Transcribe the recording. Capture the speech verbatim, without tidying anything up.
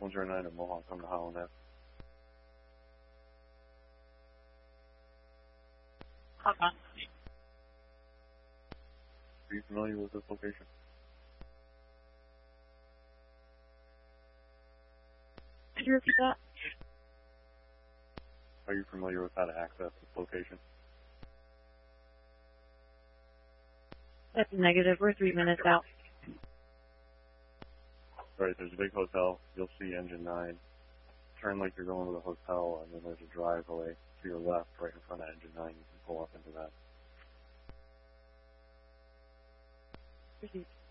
one zero nine at Mohawk on the Holland Ave. Hop on. Are you familiar with this location? Could you repeat that? Are you familiar with how to access this location? That's negative. We're three minutes out. Right, there's a big hotel. You'll see engine nine. Turn like you're going to the hotel, and then there's a driveway to your left right in front of engine nine. You can pull up into that. Proceed.